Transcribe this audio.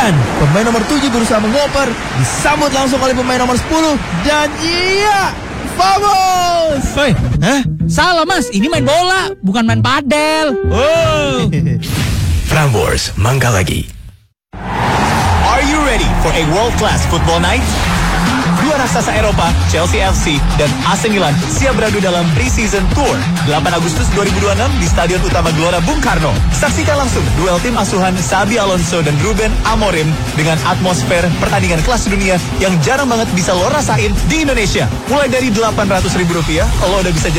Dan pemain nomor 7 berusaha mengoper, disambut langsung oleh pemain nomor 10. Dan iya, vamos! Hei, salah mas, ini main bola, bukan main padel. Oh. Prambors Mangga Lagi. Are you ready for a world-class football night? Dua raksasa Eropa, Chelsea FC dan AC Milan siap beradu dalam pre-season tour 8 Agustus 2026 di Stadion Utama Gelora Bung Karno. Saksikan langsung duel tim asuhan Xabi Alonso dan Ruben Amorim dengan atmosfer pertandingan kelas dunia yang jarang banget bisa lo rasain di Indonesia. Mulai dari Rp800.000, lo udah bisa